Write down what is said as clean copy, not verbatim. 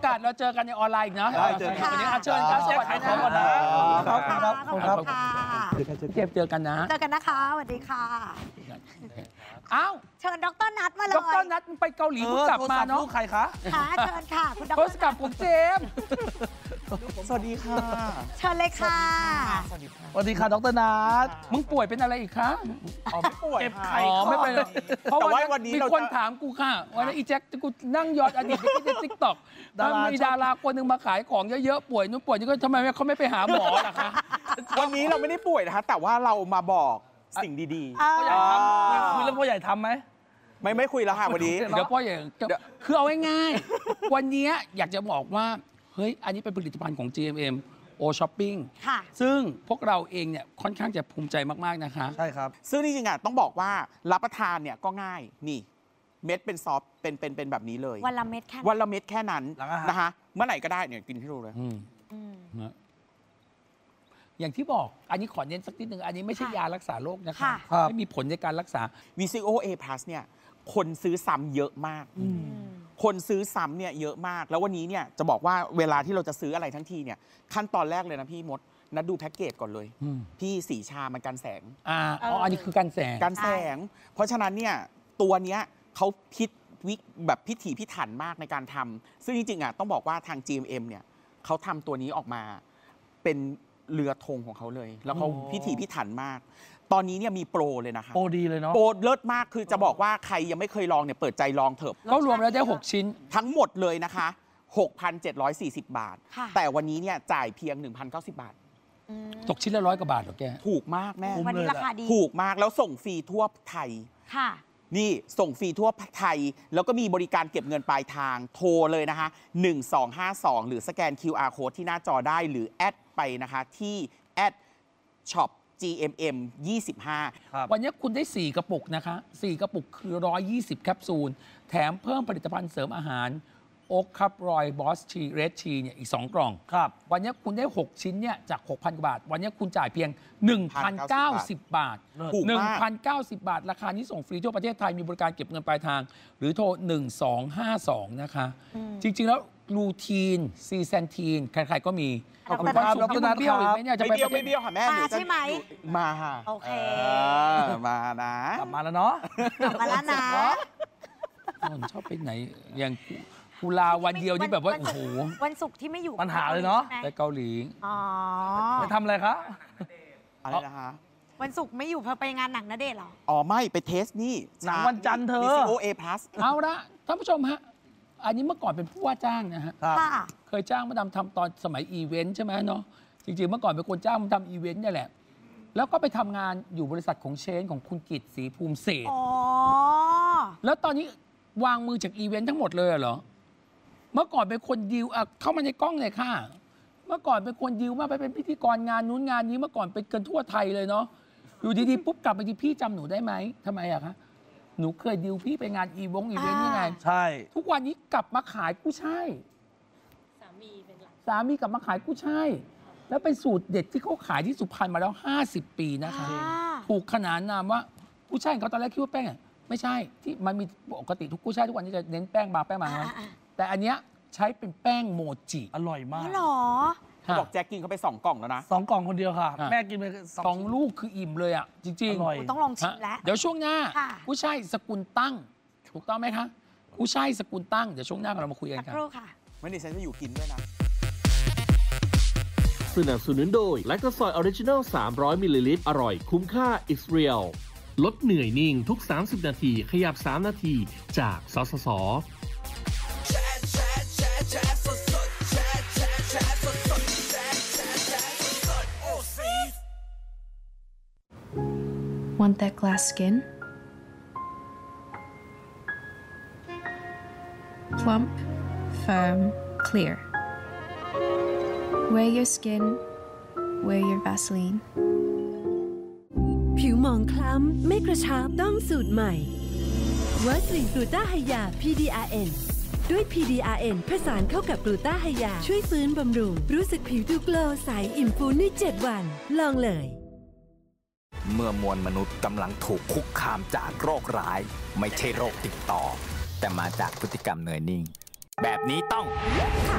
าสเราเจอกันในออนไลน์อีกนะเจอกันวันนี้เชิญครับสวัสดีครับครับเจ็บเจอกันนะเจอกันนะคะสวัสดีค่ะอ้าวเชิญดร.นัทมาเลยดร.นัทไปเกาหลีเพิ่งกลับมาเนาะใครคะค่ะเชิญค่ะคุณดร. โทรศัพท์ผมเจมสวัสดีค่ะเชิญเลยค่ะสวัสดีค่ะดร.นัทมึงป่วยเป็นอะไรอีกคะอ๋อไม่ป่วยเจ็บไข้ไม่เป็นไรเพราะว่าวันนี้มีคนถามกูค่ะวันนี้อีแจ็คกูนั่งยอดอดีตในติ๊กต็อกมีดาราคนหนึ่งมาขายของเยอะๆป่วยนู้นป่วยนี่ก็ทำไมเขาไม่ไปหาหมอล่ะคะวันนี้เราไม่ได้ป่วยนะคะแต่ว่าเรามาบอกสิ่งดีๆพ่อใหญ่ทำคุยเรื่องพ่อใหญ่ทำไหมไม่คุยแล้วค่ะวันนี้เดี๋ยวพ่อใหญ่คือเอาง่ายๆวันนี้อยากจะบอกว่าเฮ้ยอันนี้เป็นผลิตภัณฑ์ของ GMM O Shopping ซึ่งพวกเราเองเนี่ยค่อนข้างจะภูมิใจมากๆนะคะใช่ครับซึ่งจริงๆต้องบอกว่ารับประทานเนี่ยก็ง่ายนี่เม็ดเป็นซอฟเป็นแบบนี้เลยวันละเม็ดแค่วันละเม็ดแค่นั้นนะคะเมื่อไหร่ก็ได้เนี่ยกินให้ดูเลยอย่างที่บอกอันนี้ขอเน้นสักนิดนึงอันนี้ไม่ใช่ยารักษาโรคนะคะไม่มีผลในการรักษา VCO A+ เนี่ยคนซื้อซ้ำเยอะมากคนซื้อซ้ำเนี่ยเยอะมากแล้ววันนี้เนี่ยจะบอกว่าเวลาที่เราจะซื้ออะไรทั้งทีเนี่ยขั้นตอนแรกเลยนะพี่มดนัดดูแพ็กเกจก่อนเลยพี่สีชามันกันแสงอันนี้คือกันแสงเพราะฉะนั้นเนี่ยตัวเนี้ยเขาแบบพิถีพิถันมากในการทำซึ่งจริงๆต้องบอกว่าทาง GMM เนี่ยเขาทำตัวนี้ออกมาเป็นเรือธงของเขาเลยแล้วเขาพิถีพิถันมากตอนนี้เนี่ยมีโปรเลยนะคะโปรดีเลยเนาะโปรเลิศมากคือจะบอกว่าใครยังไม่เคยลองเนี่ยเปิดใจลองเถอะก็รวมแล้วได้6ชิ้นทั้งหมดเลยนะคะ 6,740 บาทแต่วันนี้เนี่ยจ่ายเพียง 1,090 บาทตกชิ้นละ100 กว่าบาทหรอแกถูกมากแม่วันนี้ราคาดีถูกมากแล้วส่งฟรีทั่วไทยค่ะนี่ส่งฟรีทั่วไทยแล้วก็มีบริการเก็บเงินปลายทางโทรเลยนะคะ1252หรือสแกน QR Code ที่หน้าจอได้หรือแอดไปนะคะที่แอดช็อปGMM 25 วันนี้คุณได้4กระปุกนะคะ4กระปุกคือ120แคปซูลแถมเพิ่มผลิตภัณฑ์เสริมอาหารโอ๊คคัพรอยบอสชีเรดชีเนี่ยอีก2กล่องวันนี้คุณได้6ชิ้นเนี่ยจาก 6,000 กว่าบาทวันนี้คุณจ่ายเพียง 1,090 บาท 1,090 บาทราคานี้ส่งฟรีทั่วประเทศไทยมีบริการเก็บเงินปลายทางหรือโทร1252นะคะจริงๆแล้วลูทีนซีแซนทีนใครๆก็มีขอบคุณครับดร.นัทเบี้ยวอีกไหมเนี่ยจะไปไม่เบี้ยวค่ะแม่ใช่ไหมมาค่ะโอเคมานะกลับมาแล้วเนาะกลับมาแล้วนะชอบไปไหนอย่างกูลาวันเดียวนี่แบบว่าโอ้โหวันศุกร์ที่ไม่อยู่ปัญหาเลยเนาะไปเกาหลีไปทำอะไรคะอะไรนะคะวันศุกร์ไม่อยู่เพอไปงานหนังณเดชน์เหรออ๋อไม่ไปเทสนี่หนังวันจันทร์เธอ VCO A+ เอาละท่านผู้ชมฮะอันนี้เมื่อก่อนเป็นผู้ว่าจ้างนะฮะเคยจ้างมาทำตอนสมัยอีเวนต์ใช่ไหมเนาะจริงๆเมื่อก่อนเป็นคนจ้างมาทำอีเวนต์นี่แหละแล้วก็ไปทำงานอยู่บริษัทของเชนของคุณกิตศรีภูมิเศษแล้วตอนนี้วางมือจากอีเวนต์ทั้งหมดเลยเหรอเมื่อก่อนเป็นคนดีลเข้ามาในกล้องเลยค่ะเมื่อก่อนเป็นคนดีลมาไปเป็นพิธีกรงานนู้นงานนี้เมื่อก่อนเป็นกันทั่วไทยเลยเนาะอยู่ดีๆปุ๊บกลับไปที่พี่จำหนูได้ไหมทำไมอะคะหนูเคยดิวพี่ไปงานอีเวนต์ยังไงใช่ทุกวันนี้กลับมาขายกุ้ยช่ายสามีกลับมาขายกุ้ยช่ายแล้วเป็นสูตรเด็ดที่เขาขายที่สุพรรณมาแล้ว50 ปีนะคะถูกขนานนามว่ากุ้ยช่ายเขาตอนแรกคิดว่าแป้งไม่ใช่ที่มันมีปกติทุกกุ้ยช่ายทุกวันนี้จะเน้นแป้งบางแป้งบางแต่อันเนี้ยใช้เป็นแป้งโมจิอร่อยมากหรอบอกแจ็คกินเขาไป2 กล่องแล้วนะ 2 กล่องคนเดียวค่ะแม่กินไป2 ลูกคืออิ่มเลยอ่ะจริงๆอร่อยต้องลองชิมแล้วเดี๋ยวช่วงหน้ากุ้ยช่ายสกุลตั้งถูกต้องไหมคะกุ้ยช่ายสกุลตั้งเดี๋ยวช่วงหน้าเรามาคุยกันค่ะไม่ได้ฉันจะอยู่กินด้วยนะสนับสนุนโดยแลคโตซอยออริจินัล300 มิลลิลิตรอร่อยคุ้มค่า It's Real ลดเหนื่อยนิ่งทุก30 นาทีขยับ3 นาทีจากสสส. Want that glass skin? Plump, firm, clear. Wear your skin, wear your Vaseline. ผิวหมองคล้ำไม่กระชับต้องสูตรใหม่วัสลินกลูต้าไฮยา PDRN ด้วย PDRN ผสานเข้ากับกลูต้าไฮยาช่วยฟื้นบำรุงรู้สึกผิวดูโกลว์ใสอิ่มฟูใน7 วันลองเลยเมื่อมวลมนุษย์กำลังถูกคุกคามจากโรคร้ายไม่ใช่โรคติดต่อแต่มาจากพฤติกรรมเหนื่อยนิ่งแบบนี้ต้อง